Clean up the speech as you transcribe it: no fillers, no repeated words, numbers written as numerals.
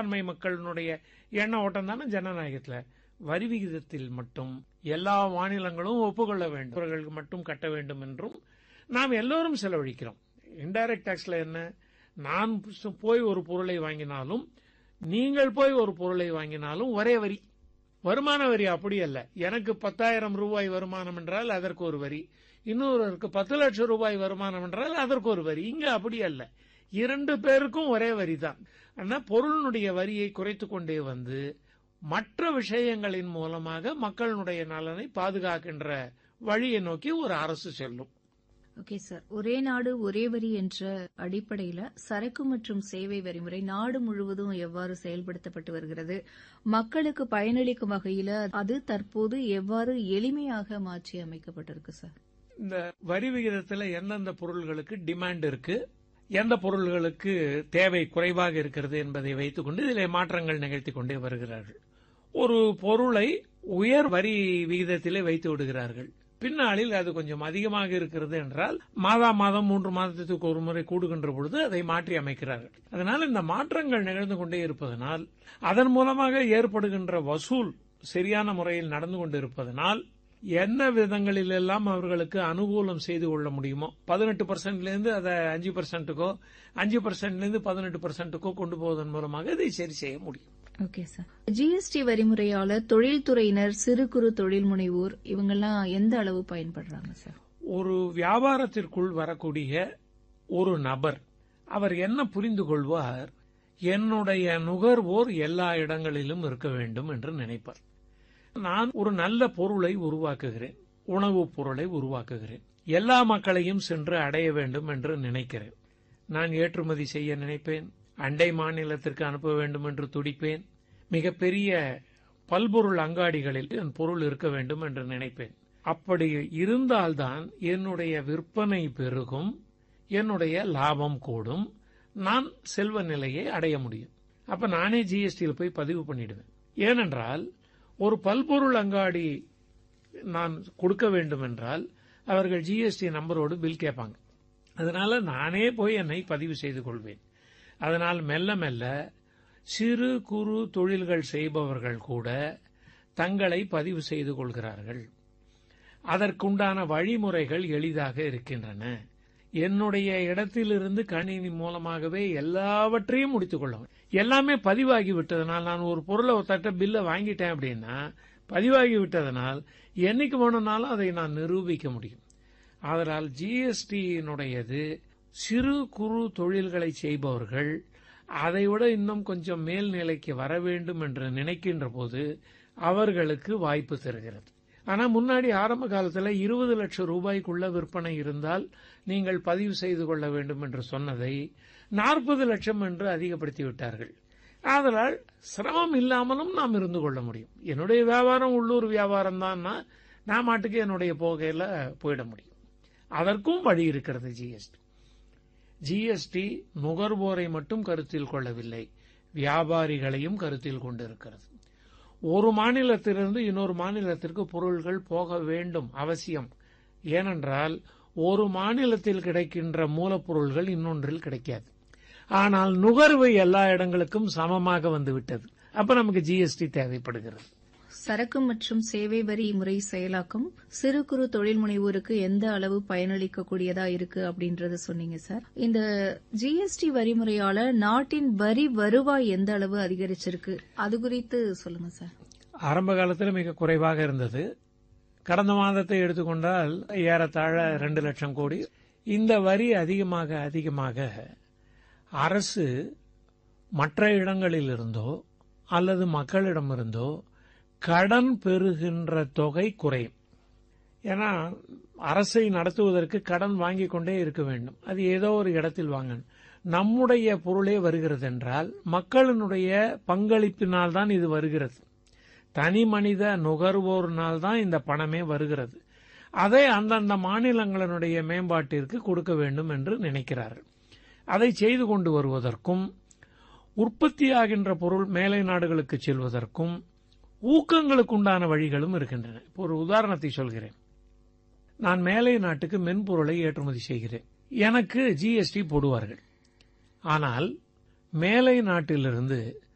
பெரும்பான்மை மக்களினுடைய எண்ண ஓட்டம் தானே ஜனநாயகத்துல. வரி விகிதத்தில் மட்டும் எல்லா மாநிலங்களும் ஒப்புக்கொள்ள வேண்டும், அவர்களுக்கு மட்டும் கட்ட வேண்டும் என்றும் நாம் எல்லோரும் செலவழிக்கிறோம். இன்டைரக்ட் டாக்ஸ்ல என்ன, நான் போய் ஒரு பொருளை வாங்கினாலும் நீங்கள் போய் ஒரு பொருளை வாங்கினாலும் ஒரே வரி. வருமான வரி அப்படி அல்ல. எனக்கு 10,000 ரூபாய் வருமானம் என்றால் அதற்கு ஒரு வரி, இன்னொருவருக்கு 10 லட்சம் ரூபாய் வருமானம் என்றால் அதற்கு ஒரு வரி. இங்க அப்படி அல்ல, 2 பேருக்கும் ஒரே வரி தான். ஆனா பொருளினுடைய வரியை குறைத்துக் கொண்டே வந்து மற்ற விஷயங்களின் மூலமாக மக்களுடைய நலனை பாதுகாக்கின்ற வழியை நோக்கி ஒரு அரசு செல்லும். ஓகே சார், ஒரே நாடு ஒரே வரி என்ற அடிப்படையில சரக்கு மற்றும் சேவை வரிமுறை நாடு முழுவதும் எவ்வாறு செயல்படுத்தப்பட்டு வருகிறது, மக்களுக்கு பயனளிக்கும் வகையில அது தற்போது எவ்வாறு எளிமையாக மாற்றி அமைக்கப்பட்டிருக்கு சார்? இந்த வரி விகிதத்தில் எந்தெந்த பொருள்களுக்கு டிமாண்ட் இருக்கு, எந்த பொருள்களுக்கு தேவை குறைவாக இருக்கிறது என்பதை வைத்துக் கொண்டு இதில் மாற்றங்கள் நிகழ்த்தி கொண்டே வருகிறார்கள். ஒரு பொருளை உயர் வரி விகிதத்திலே வைத்து விடுகிறார்கள். பின்னாளில் அது கொஞ்சம் அதிகமாக இருக்கிறது என்றால் மாதம் 3 மாதத்துக்கு ஒரு முறை கூடுகின்ற பொழுது அதை மாற்றி அமைக்கிறார்கள். அதனால் இந்த மாற்றங்கள் நிகழ்ந்து கொண்டே இருப்பதனால் அதன் மூலமாக ஏற்படுகின்ற வசூல் சரியான முறையில் நடந்து கொண்டிருப்பதனால் என்ன விதங்களில் எல்லாம் அவர்களுக்கு அனுகூலம் செய்து கொள்ள முடியுமோ 18% அதை 5%க்கோ 5% 18%க்கோ கொண்டு போவதன் மூலமாக இதை சரி செய்ய முடியும். ஓகே சார், ஜிஎஸ்டி வரிமுறையால தொழில்துறையினர், சிறு குறு தொழில் முனைவோர் இவங்கெல்லாம் எந்த அளவு பயன்படுறாங்க சார்? ஒரு வியாபாரத்திற்குள் வரக்கூடிய ஒரு நபர் அவர் என்ன புரிந்து கொள்வார், என்னுடைய நுகர்வோர் எல்லா இடங்களிலும் இருக்க வேண்டும் என்று நினைப்பார். நான் ஒரு நல்ல பொருளை உருவாக்குகிறேன், உணவுப் பொருளை உருவாக்குகிறேன், எல்லா மக்களையும் சென்று அடைய வேண்டும் என்று நினைக்கிறேன். நான் ஏற்றுமதி செய்ய நினைப்பேன், அண்டை மாநிலத்திற்கு அனுப்ப வேண்டும் என்று துடிப்பேன், மிகப்பெரிய பல்பொருள் அங்காடிகளில் என் பொருள் இருக்க வேண்டும் என்று நினைப்பேன். அப்படி இருந்தால்தான் என்னுடைய விற்பனை பெருகும், என்னுடைய லாபம் கூடும், நான் செல்வ நிலையை அடைய முடியும். அப்ப நானே ஜிஎஸ்டியில் போய் பதிவு பண்ணிடுவேன். ஏனென்றால் ஒரு பல்பொருள் அங்காடி நான் கொடுக்க வேண்டும் என்றால் அவர்கள் ஜிஎஸ்டி நம்பரோடு பில் கேட்பாங்க. அதனால நானே போய் என்னை பதிவு செய்து கொள்வேன். அதனால் மெல்ல மெல்ல சிறு குறு தொழில்கள் செய்பவர்கள் கூட தங்களை பதிவு செய்து கொள்கிறார்கள். அதற்குண்டான வழிமுறைகள் எளிதாக இருக்கின்றன. என்னுடைய இடத்திலிருந்து கணினி மூலமாகவே எல்லாவற்றையும் முடித்துக் கொள்ள எல்லாமே பதிவாகி விட்டதனால், நான் ஒரு பொருளை ஒரு தட்ட பில்லை வாங்கிட்டேன் அப்படின்னா பதிவாகி விட்டதனால் என்னைக்கு வேணும்னாலும் அதை நான் நிரூபிக்க முடியும். அதனால் ஜிஎஸ்டியினுடையது சிறு குறு தொழில்களை செய்பவர்கள் அதைவிட இன்னும் கொஞ்சம் மேல்நிலைக்கு வர வேண்டும் என்று நினைக்கின்ற போது அவர்களுக்கு வாய்ப்பு தருகிறது. ஆனா முன்னாடி ஆரம்ப காலத்தில் 20 லட்சம் ரூபாய்க்குள்ள விற்பனை இருந்தால் நீங்கள் பதிவு செய்து கொள்ள வேண்டும் என்று சொன்னதை 40 லட்சம் என்று அதிகப்படுத்தி விட்டார்கள். ஆதலால் சிரமம் இல்லாமலும் நாம் இருந்து கொள்ள முடியும். என்னுடைய வியாபாரம் உள்ளூர் வியாபாரம் தான், நான் மாட்டுக்கு என்னுடைய போகையில போயிட முடியும். அதற்கும் வழி இருக்கிறது. ஜிஎஸ்டி நுகர்வோரை மட்டும் கருத்தில் கொள்ளவில்லை, வியாபாரிகளையும் கருத்தில் கொண்டிருக்கிறது. ஒரு மாநிலத்திலிருந்து இன்னொரு மாநிலத்திற்கு பொருள்கள் போக வேண்டும் அவசியம். ஏனென்றால் ஒரு மாநிலத்தில் கிடைக்கின்ற மூலப்பொருள்கள் இன்னொன்றில் கிடைக்காது. ஆனால் நுகர்வு எல்லா இடங்களுக்கும் சமமாக வந்துவிட்டது. அப்ப நமக்கு ஜிஎஸ்டி தேவைப்படுகிறது. சரக்கு மற்றும் சேவை வரி முறை செயலாக்கம் சிறு குறு தொழில் முனைவோருக்கு எந்த அளவு பயனளிக்கக்கூடியதா இருக்கு அப்படின்றத சொன்னீங்க சார். இந்த ஜிஎஸ்டி வரிமுறையால நாட்டின் வரி வருவாய் எந்த அளவு அதிகரிச்சிருக்கு, அது குறித்து சொல்லுங்க சார். ஆரம்ப காலத்தில் மிக குறைவாக இருந்தது. கடந்த மாதத்தை எடுத்துக்கொண்டால் ஏறத்தாழ 2 லட்சம் கோடி. இந்த வரி அதிகமாக அதிகமாக அரசு மற்ற இடங்களிலிருந்தோ அல்லது மக்களிடமிருந்தோ கடன் பெறுகின்ற தொகை குறையும். ஏன்னா அரசை நடத்துவதற்கு கடன் வாங்கிக் கொண்டே இருக்க வேண்டும். அது ஏதோ ஒரு இடத்தில் வாங்கணும். நம்முடைய பொருளே வருகிறது என்றால் மக்களினுடைய பங்களிப்பினால் தான் இது வருகிறது. தனி மனித நுகர்வோர்னால் தான் இந்த பணமே வருகிறது. அதை அந்தந்த மாநிலங்களினுடைய மேம்பாட்டிற்கு கொடுக்க வேண்டும் என்று நினைக்கிறார்கள். அதை செய்து கொண்டு வருவதற்கும் உற்பத்தியாகின்ற பொருள் மேலை நாடுகளுக்கு செல்வதற்கும் ஊக்கங்களுக்கு உண்டான வழிகளும் இருக்கின்றன. இப்போ ஒரு உதாரணத்தை சொல்கிறேன். நான் மேலை நாட்டுக்கு மென்பொருளை ஏற்றுமதி செய்கிறேன். எனக்கு ஜிஎஸ்டி போடுவார்கள். ஆனால் மேலை நாட்டிலிருந்து